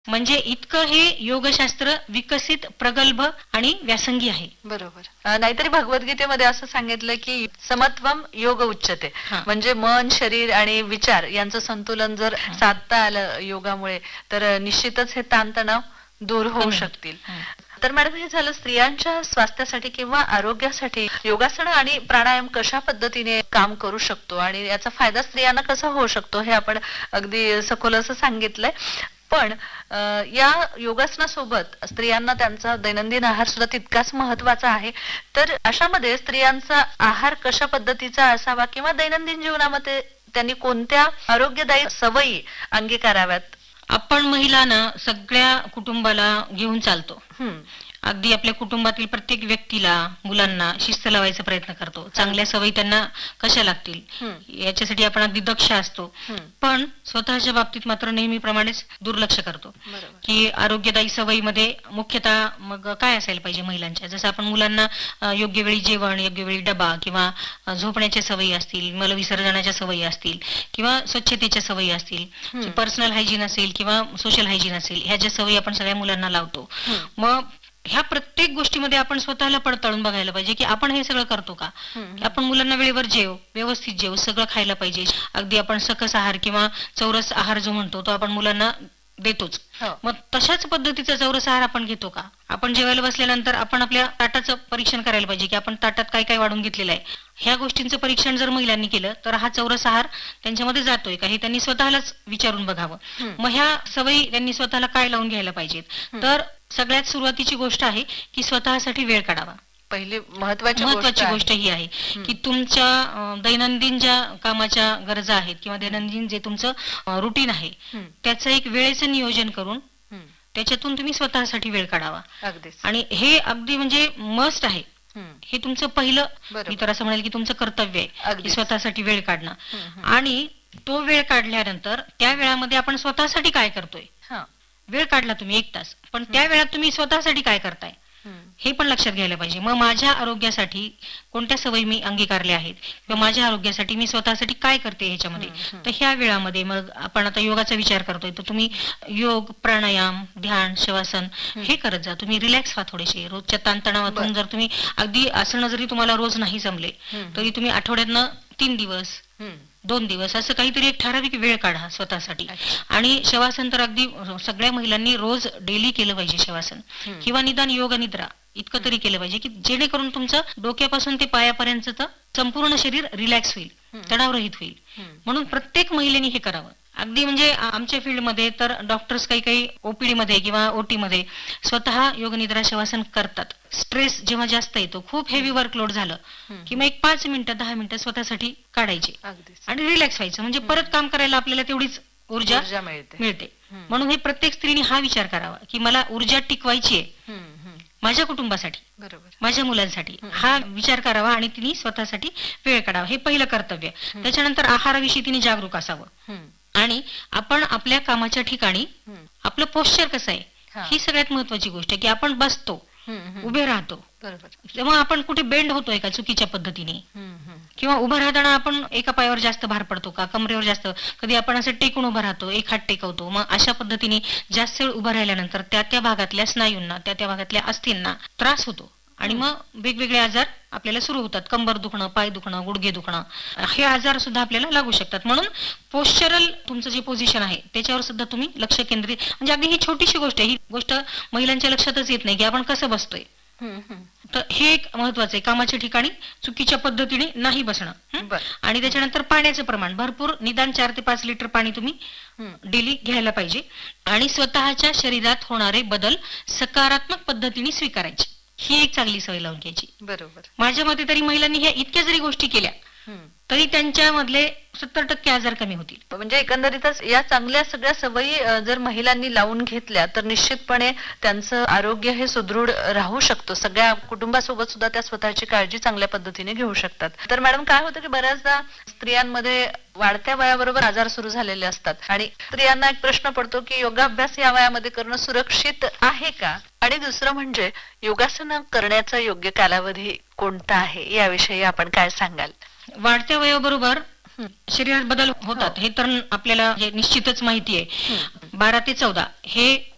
म्हणजे इतकं हे योगशास्त्र विकसित, प्रगल्भ आणि व्यासंगी आहे. बरोबर. नाहीतरी भगवद्गीतेमध्ये असं सांगितलं की समत्वम योग उच्चते, हा. म्हणजे मन, शरीर आणि विचार यांचं संतुलन जर साधता आलं योगामुळे तर निश्चितच हे ताणतणाव दूर होऊ कमी होतं. शकतील. तर मॅडम, हे झालं स्त्रियांच्या स्वास्थ्यासाठी किंवा आरोग्यासाठी योगासन आणि प्राणायाम कशा पद्धतीने काम करू शकतो आणि याचा फायदा स्त्रियांना कसा होऊ शकतो हे आपण अगदी सखोल असं सांगितलंय. पण या योगासनासोबत स्त्रियांना त्यांचा दैनंदिन आहार सुद्धा तितकाच महत्वाचा आहे. तर अशामध्ये स्त्रियांचा आहार कशा पद्धतीचा असावा किंवा दैनंदिन जीवनामध्ये त्यांनी कोणत्या आरोग्यदायी सवयी अंगीकाराव्यात? आपण महिला ना सगळ्या कुटुंबाला घेऊन चालतो. हम्म. अगदी आपल्या कुटुंबातील प्रत्येक व्यक्तीला, मुलांना शिस्त लावायचा प्रयत्न करतो. चांगल्या सवयी त्यांना कशा लागतील याच्यासाठी आपण अगदी दक्ष असतो. पण स्वतःच्या बाबतीत मात्र नेहमीप्रमाणेच दुर्लक्ष करतो. की आरोग्यदायी सवयीमध्ये मुख्यतः मग काय असायला पाहिजे महिलांच्या, जसं आपण मुलांना योग्य वेळी जेवण, योग्य वेळी डबा किंवा झोपण्याच्या सवयी असतील, मलविसर्जनाच्या सवयी असतील किंवा स्वच्छतेच्या सवयी असतील, पर्सनल हायजीन असेल किंवा सोशल हायजीन असेल, ह्या ज्या सवयी आपण सगळ्या मुलांना लावतो. मग ह्या प्रत्येक गोष्टीमध्ये आपण स्वतःला पडताळून बघायला पाहिजे की आपण हे सगळं करतो का. आपण मुलांना वेळेवर जेव, व्यवस्थित जेव, सगळं खायला पाहिजे. अगदी आपण सकस आहार किंवा चौरस आहार जो म्हणतो तो आपण मुलांना देतोच. मग तशाच पद्धतीचा चौरस आहार आपण घेतो का. आपण जेवायला बसल्यानंतर आपण आपल्या ताटाचं परीक्षण करायला पाहिजे की आपण ताटात काय काय वाढून घेतलेलं आहे. ह्या गोष्टींचं परीक्षण जर महिलांनी केलं तर हा चौरस आहार त्यांच्यामध्ये जातोय का हे त्यांनी स्वतःलाच विचारून बघावं. मग ह्या सवयी त्यांनी स्वतःला काय लावून घ्यायला पाहिजेत. तर सगळ्यात सुरुवातीची गोष्ट आहे की स्वतःसाठी वेळ काढावा. पहिली महत्वाची गोष्ट ही आहे की तुमच्या दैनंदिन ज्या कामाच्या गरजा आहेत किंवा दैनंदिन जे तुमचं रुटीन आहे त्याचं एक वेळेचं नियोजन करून त्याच्यातून तुम्ही स्वतःसाठी वेळ काढावा. आणि हे अगदी म्हणजे मस्ट आहे. हे तुमचं पहिलं, मी तर असं म्हणेल की तुमचं कर्तव्य आहे की स्वतःसाठी वेळ काढणं. आणि तो वेळ काढल्यानंतर त्या वेळामध्ये आपण स्वतःसाठी काय करतोय. वेळ काढला तुम्ही 1 तास, पण त्या वेळात तुम्ही स्वतःसाठी काय करताय हे पण लक्षात घ्यायला पाहिजे. मग माझ्या आरोग्यासाठी कोणत्या सवयी मी अंगीकारल्या आहेत किंवा माझ्या आरोग्यासाठी मी स्वतःसाठी काय करते ह्याच्यामध्ये. तर ह्या वेळामध्ये मग आपण आता योगाचा विचार करतोय तर तुम्ही योग, प्राणायाम, ध्यान, शवासन हे करत जा. तुम्ही रिलॅक्स व्हा थोडेसे. रोजच्या ताणतणावातून जर तुम्ही अगदी आसनं जरी तुम्हाला रोज नाही जमले तरी तुम्ही आठवड्यातनं 3 दिवस 2 दिवस असं काहीतरी एक ठराविक वेळ काढा स्वतःसाठी. आणि शवासन तर अगदी सगळ्या महिलांनी रोज डेली केलं पाहिजे शवासन किंवा निदान योग निद्रा इतकं तरी केलं पाहिजे की जेणेकरून तुमचं डोक्यापासून ते पायापर्यंतचं संपूर्ण शरीर रिलॅक्स होईल, तणावरहित होईल. म्हणून प्रत्येक महिलेने हे करावं. अगदी म्हणजे आमच्या फील्डमध्ये तर डॉक्टर्स काही ओपीडी मध्ये किंवा ओटी मध्ये स्वतः योग निद्रा शवासन करतात. स्ट्रेस जेव्हा जास्त येतो, खूप हेवी वर्कलोड झालं की मग एक 5 मिनिटं 10 मिनिटं स्वतःसाठी काढायचे आणि रिलॅक्स व्हायचं. म्हणजे परत काम करायला आपल्याला तेवढीच ऊर्जा मिळते. म्हणून हे प्रत्येक स्त्रीने हा विचार करावा की मला ऊर्जा टिकवायची आहे माझ्या कुटुंबासाठी, माझ्या मुलांसाठी. हा विचार करावा आणि तिने स्वतःसाठी वेळ काढावा. हे पहिलं कर्तव्य. त्याच्यानंतर आहाराविषयी तिने जागरूक असावं. आणि आपण आपल्या कामाच्या ठिकाणी आपलं पोश्चर कसं आहे ही सगळ्यात महत्वाची गोष्ट आहे की आपण बसतो, उभे राहतो, तेव्हा आपण कुठे बेंड होतोय का चुकीच्या पद्धतीने किंवा उभं राहताना आपण एका पायावर जास्त भार पडतो का, कमरेवर जास्त, कधी आपण असं टेकून उभं राहतो, एक हात टेकवतो. मग अशा पद्धतीने जास्त वेळ उभं राहिल्यानंतर त्या भागातल्या स्नायूंना, त्या भागातल्या अस्थींना त्रास होतो आणि मग वेगवेगळे आजार आपल्याला सुरू होतात. कंबर दुखणं, पाय दुखणं, गुडघे दुखणं, हे आजार सुद्धा आपल्याला लागू शकतात. म्हणून पोश्चरल तुमचं जे पोझिशन आहे त्याच्यावर सुद्धा तुम्ही लक्ष केंद्रित, म्हणजे अगदी ही छोटीशी गोष्ट आहे, ही गोष्ट महिलांच्या लक्षातच येत नाही की आपण कसं बसतोय. तर हे एक महत्वाचं आहे. कामाच्या ठिकाणी चुकीच्या पद्धतीने नाही बसणं. आणि त्याच्यानंतर पाण्याचं प्रमाण भरपूर, निदान 4 ते 5 लिटर पाणी तुम्ही डेली घ्यायला पाहिजे. आणि स्वतःच्या शरीरात होणारे बदल सकारात्मक पद्धतीने स्वीकारायचे, ही एक चांगली सवय लावून घ्यायची. बरोबर. माझ्या मते तरी महिलांनी ह्या इतक्या जरी गोष्टी केल्या तरी त्यांच्यामधले 70% आजार कमी होतील. म्हणजे एकंदरीतच या चांगल्या सगळ्या सवयी जर महिलांनी लावून घेतल्या तर निश्चितपणे त्यांचं आरोग्य हे सुदृढ राहू शकतो. सगळ्या कुटुंबासोबत सुद्धा त्या स्वतःची काळजी चांगल्या पद्धतीने घेऊ शकतात. तर मॅडम, काय होतं की बऱ्याचदा स्त्रियांमध्ये वाढत्या वयाबरोबर आजार सुरू झालेले असतात आणि स्त्रियांना एक प्रश्न पडतो की योगाभ्यास या वयामध्ये करणं सुरक्षित आहे का, आणि दुसरं म्हणजे योगासन करण्याचा योग्य कालावधी कोणता आहे, याविषयी आपण काय सांगाल? वाढत्या वयाबरोबर शरीरात बदल होतात हे तर आपल्याला निश्चितच माहिती आहे. 12 ते 14 हे